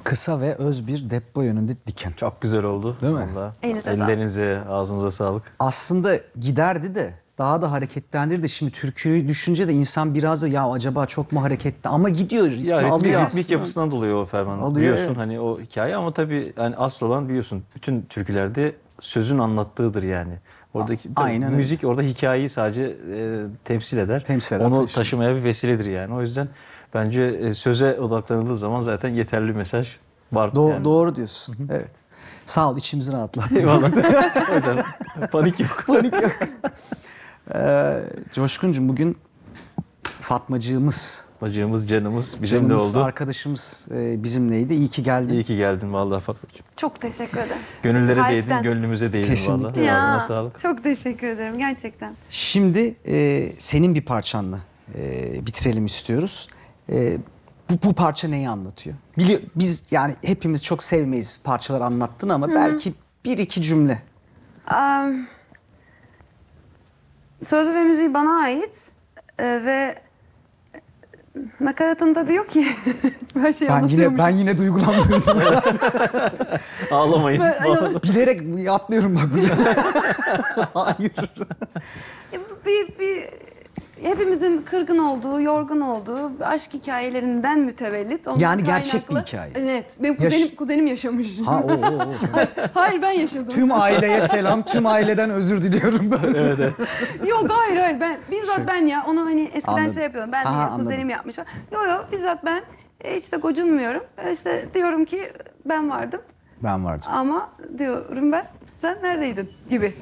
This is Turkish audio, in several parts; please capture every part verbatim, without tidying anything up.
Kısa ve öz bir depo yönünde diken. Çok güzel oldu. Değil mi? Vallahi. Elinize sağlık. Ellerinize, ağzınıza sağlık. Aslında giderdi de daha da hareketlendirdi. Şimdi türküyü düşünce de insan biraz da ya acaba çok mu hareketli ama gidiyor. Ya ritmik, alıyor ritmik aslında. yapısından dolayı o Ferman. Alıyor, Biliyorsun evet. hani o hikaye ama tabii yani asıl olan biliyorsun bütün türkülerde sözün anlattığıdır yani. Oradaki A- aynen öyle. müzik orada hikayeyi sadece e, temsil eder. Temsil eder, Onu taşıyor. taşımaya bir vesiledir yani. O yüzden bence e, söze odaklanıldığı zaman zaten yeterli mesaj var. Do- yani. Doğru diyorsun. Evet. Sağ ol, içimizi rahatlattın. Eyvallah. O yüzden panik yok. Panik yok. Ee, Coşkuncuğum, bugün Fatmacığımız, Bacığımız, canımız bizim de canımız, oldu. arkadaşımız e, bizimleydi. İyi ki geldin. İyi ki geldin vallahi Fatmacığım. Çok teşekkür ederim. Gönüllere Kalpten. değdin, gönlümüze değdin Kesinlikle. vallahi. Ya, Ağzına sağlık. çok teşekkür ederim gerçekten. Şimdi e, senin bir parçanla e, bitirelim istiyoruz. E, bu, bu parça neyi anlatıyor? Biliyor, biz yani hepimiz çok sevmeyiz parçalar anlattın ama belki bir iki cümle. Um, sözü ve müziği bana ait e, ve nakaratında diyor ki her şeyi Ben yine anlatıyormuş. ben yine duygulandırdım. Ağlamayın. Bilerek yapmıyorum bak. Hayır. bir, bir, hepimizin kırgın olduğu, yorgun olduğu aşk hikayelerinden mütevellit. Ondan Yani gerçek bir kaynaklı- hikaye. Evet. Benim Yaş- kuzenim, kuzenim yaşamış. Ha o o o. Hayır ben yaşadım. Tüm aileye selam, tüm aileden özür diliyorum. Evet, evet. Yok hayır hayır ben bizzat ben ya onu hani eskiden Anladım. şey yapıyorum ben Aha, de anladım. kuzenim yapmış. Yok yok bizzat ben e, hiç de gocunmuyorum. E, işte diyorum ki ben vardım Ben vardım. ama diyorum ben sen neredeydin gibi.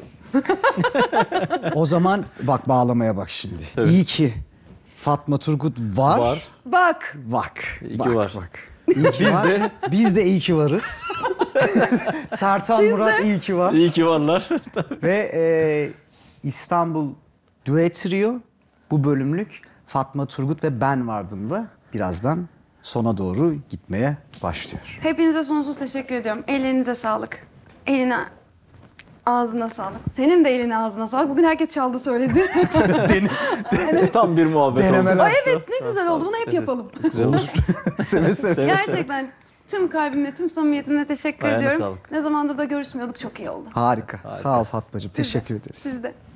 O zaman bak bağlamaya bak şimdi. Tabii. İyi ki Fatma Turgut var. Var. Bak Bak. İyi ki bak, var. Bak. İyi ki Biz var. de- Biz de iyi ki varız. Sertan Murat iyi ki var. İyi ki varlar. Ve e, İstanbul Duet Trio bu bölümlük Fatma Turgut ve ben vardım da birazdan sona doğru gitmeye başlıyor. hepinize sonsuz teşekkür ediyorum. Ellerinize sağlık. Eline ağzına sağlık. Senin de eline ağzına sağlık. Bugün herkes çaldı söyledi. Tam bir muhabbet Denemeler. oldu. Ay evet ne güzel oldu. Bunu hep yapalım. Güzel olur. Seve seve. Seve seve. Gerçekten tüm kalbimle, tüm samimiyetimle teşekkür Ayağına ediyorum. sağlık. Ne zamandır da görüşmüyorduk. Çok iyi oldu. Harika. Sağ ol Fatmacığım. Teşekkür ederiz. Siz de.